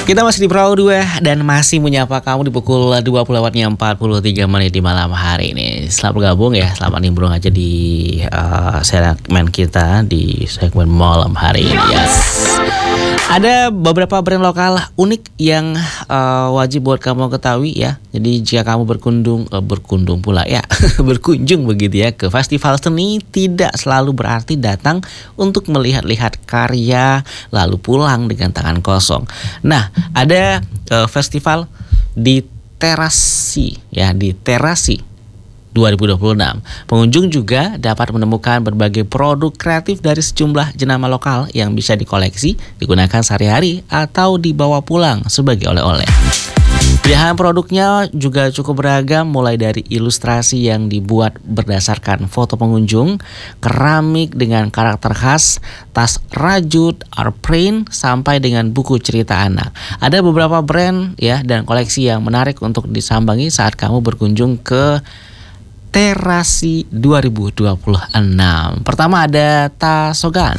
Kita masih di Perahu 2 dan masih menyapa kamu di pukul 20:43 di malam hari ini. Selamat bergabung ya, selamat nimbrung aja di segmen kita di segmen malam hari ini. Yes. Ada beberapa brand lokal unik yang wajib buat kamu ketahui ya. Jadi jika kamu berkunjung pula ya, berkunjung begitu ya ke festival seni, tidak selalu berarti datang untuk melihat-lihat karya lalu pulang dengan tangan kosong. Nah, ada festival di Terasi ya, di Terasi 2026. Pengunjung juga dapat menemukan berbagai produk kreatif dari sejumlah jenama lokal yang bisa dikoleksi, digunakan sehari-hari atau dibawa pulang sebagai oleh-oleh. Pilihan produknya juga cukup beragam, mulai dari ilustrasi yang dibuat berdasarkan foto pengunjung, keramik dengan karakter khas, tas rajut, art print, sampai dengan buku cerita anak. Ada beberapa brand ya dan koleksi yang menarik untuk disambangi saat kamu berkunjung ke Terasi 2026. Pertama ada Tasogan.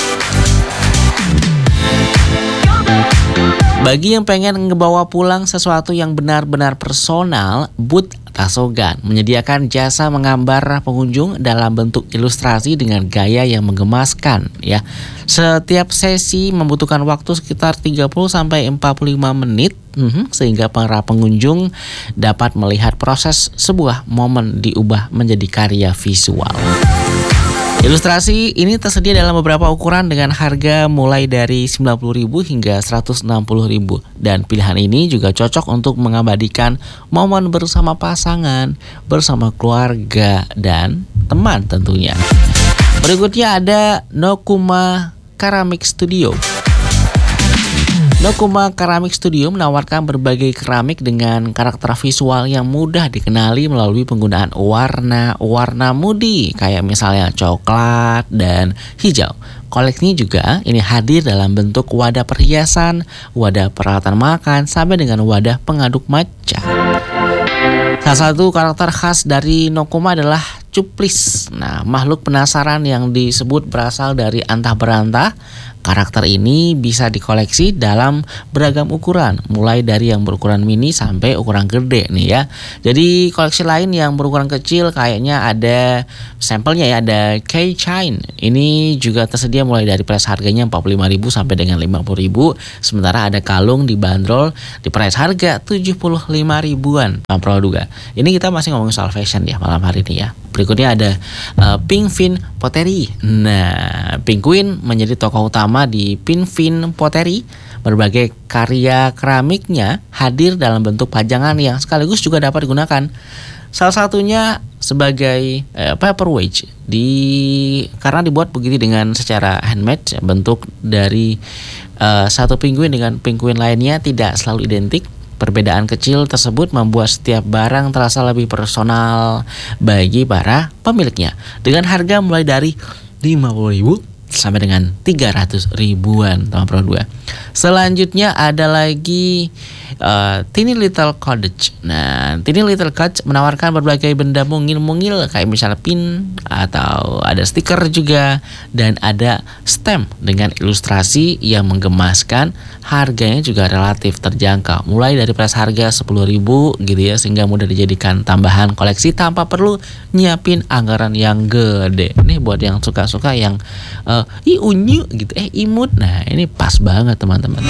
Bagi yang pengen ngebawa pulang sesuatu yang benar-benar personal, booth Tasogan menyediakan jasa menggambar pengunjung dalam bentuk ilustrasi dengan gaya yang menggemaskan ya. Setiap sesi membutuhkan waktu sekitar 30-45 menit sehingga para pengunjung dapat melihat proses sebuah momen diubah menjadi karya visual. Ilustrasi ini tersedia dalam beberapa ukuran dengan harga mulai dari 90.000 hingga 160.000, dan pilihan ini juga cocok untuk mengabadikan momen bersama pasangan, bersama keluarga dan teman tentunya. Berikutnya ada Nokuma Ceramic Studio. Nokuma Ceramic Studio menawarkan berbagai keramik dengan karakter visual yang mudah dikenali melalui penggunaan warna mudi kayak misalnya coklat dan hijau. Koleksinya juga ini hadir dalam bentuk wadah perhiasan, wadah peralatan makan, sampai dengan wadah pengaduk matcha. Salah satu karakter khas dari Nokuma adalah cuplis. Nah, makhluk penasaran yang disebut berasal dari antah berantah. Karakter ini bisa dikoleksi dalam beragam ukuran, mulai dari yang berukuran mini sampai ukuran gede nih ya. Jadi koleksi lain yang berukuran kecil kayaknya ada sampelnya ya, ada keychain. Ini juga tersedia mulai dari price harganya 45.000 sampai dengan 50.000. Sementara ada kalung dibanderol di price harga 75 ribuan. Produk. Ini kita masih ngomongin soal fashion ya malam hari ini ya. Berikutnya ada Pinkfin Pottery. Nah, Pinguin menjadi tokoh utama di Pinkfin Pottery. Berbagai karya keramiknya hadir dalam bentuk pajangan yang sekaligus juga dapat digunakan. Salah satunya sebagai paperweight karena dibuat begitu dengan secara handmade. Bentuk dari satu pinguin dengan pinguin lainnya tidak selalu identik. Perbedaan kecil tersebut membuat setiap barang terasa lebih personal bagi para pemiliknya. Dengan harga mulai dari 50.000 sampai dengan 300 ribuan, teman Pro 2. Selanjutnya ada lagi Tiny Little Cottage. Nah, Tiny Little Cottage menawarkan berbagai benda mungil-mungil kayak misalnya pin atau ada stiker juga, dan ada stamp dengan ilustrasi yang menggemaskan. Harganya juga relatif terjangkau, mulai dari price harga 10.000 gitu ya, sehingga mudah dijadikan tambahan koleksi tanpa perlu nyiapin anggaran yang gede. Ini buat yang suka-suka yang unyu gitu, imut. Nah, ini pas banget teman-teman.